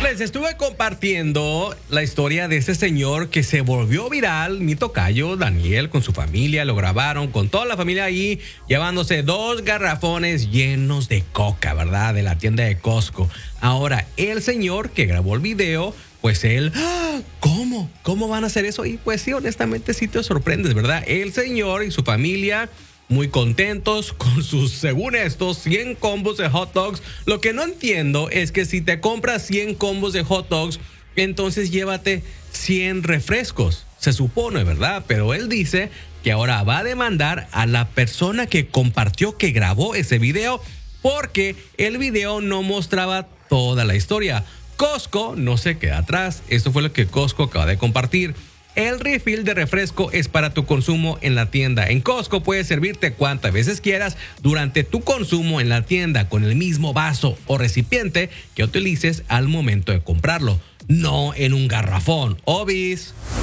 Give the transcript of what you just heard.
Les estuve compartiendo la historia de ese señor que se volvió viral, mi tocayo Daniel, con su familia, lo grabaron con toda la familia ahí, llevándose 2 garrafones llenos de coca, ¿verdad? De la tienda de Costco. Ahora, el señor que grabó el video, pues él, ¿cómo? ¿Cómo van a hacer eso? Y pues sí, honestamente sí te sorprendes, ¿verdad? El señor y su familia muy contentos con sus, según estos, 100 combos de hot dogs. Lo que no entiendo es que si te compras 100 combos de hot dogs, entonces llévate 100 refrescos. Se supone, ¿verdad? Pero él dice que ahora va a demandar a la persona que compartió, que grabó ese video, porque el video no mostraba toda la historia. Costco no se queda atrás. Esto fue lo que Costco acaba de compartir. El refill de refresco es para tu consumo en la tienda. En Costco puedes servirte cuantas veces quieras durante tu consumo en la tienda con el mismo vaso o recipiente que utilices al momento de comprarlo, no en un garrafón. Obis.